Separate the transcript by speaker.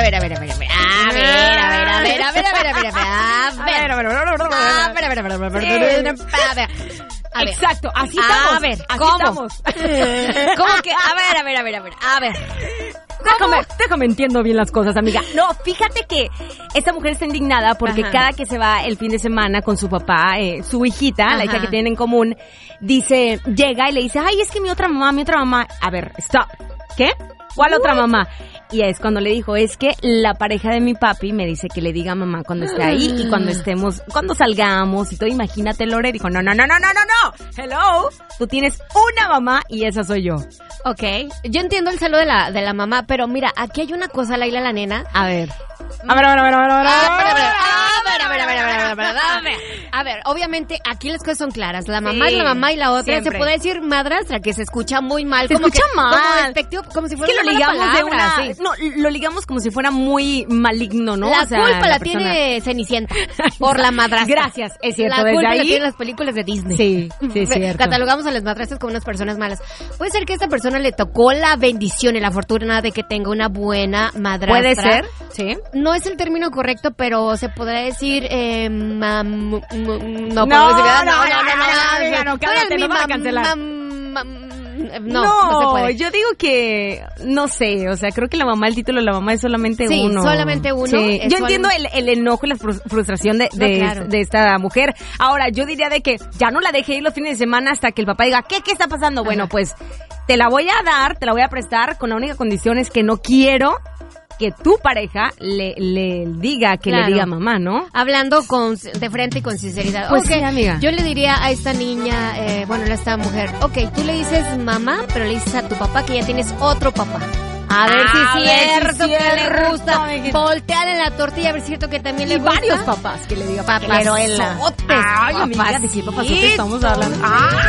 Speaker 1: Exacto, así estamos.
Speaker 2: A ver,
Speaker 1: así
Speaker 2: ¿cómo?
Speaker 1: estamos.
Speaker 2: ¿Cómo que? A ver.
Speaker 1: Déjame entiendo bien las cosas, amiga. No, fíjate que esta mujer está indignada porque cada que se va el fin de semana con su papá, su hijita, la hija que tienen en común, llega y le dice, ay, es que mi otra mamá. A ver, stop. ¿Qué? ¿Cuál otra mamá? Y es cuando le dijo, es que la pareja de mi papi me dice que le diga a mamá cuando esté ahí y cuando salgamos y todo. Imagínate, Lore. Dijo, no. Hello. Tú tienes una mamá y esa soy yo.
Speaker 2: Ok. Yo entiendo el celo de la mamá, pero mira, aquí hay una cosa, Laila, la nena.
Speaker 1: A ver,
Speaker 2: A ver, obviamente aquí las cosas son claras. La mamá es la mamá y la otra siempre. Se puede decir madrastra, que se escucha muy mal.
Speaker 1: Como
Speaker 2: despectivo, como si fuera
Speaker 1: es que
Speaker 2: una
Speaker 1: lo ligamos
Speaker 2: palabra,
Speaker 1: de una... Sí. No, lo ligamos como si fuera muy maligno, ¿no?
Speaker 2: La
Speaker 1: o sea,
Speaker 2: culpa la tiene Cenicienta por la madrastra.
Speaker 1: Gracias, es cierto.
Speaker 2: La
Speaker 1: desde
Speaker 2: culpa
Speaker 1: ahí...
Speaker 2: la tienen las películas de Disney.
Speaker 1: Sí, es cierto.
Speaker 2: Catalogamos a las madrastras como unas personas malas. Puede ser que a esta persona le tocó la bendición y la fortuna de que tenga una buena madrastra.
Speaker 1: Puede ser, sí.
Speaker 2: No es el término correcto, pero se podría decir no,
Speaker 1: cállate, no vas a cancelar.
Speaker 2: No se puede.
Speaker 1: Yo digo que, no sé, o sea, creo que el título de la mamá es solamente uno.
Speaker 2: Sí, solamente uno.
Speaker 1: Sí. Yo entiendo el enojo y la frustración de esta mujer. Ahora, yo diría de que ya no la deje ir los fines de semana hasta que el papá diga, ¿qué está pasando? Ajá. Bueno, pues, te la voy a prestar con la única condición es que no quiero que tu pareja le diga que le diga a mamá, ¿no?
Speaker 2: Hablando de frente y con sinceridad.
Speaker 1: Pues sí, amiga.
Speaker 2: Yo le diría a esta niña, a esta mujer, tú le dices mamá, pero le dices a tu papá que ya tienes otro papá. A ver si es cierto que le gusta. Voltear en la tortilla, a ver si es cierto que también le gusta.
Speaker 1: Y varios papás que le digan
Speaker 2: papazotes.
Speaker 1: Ay, amiga, ¿de qué papazotes estamos hablando?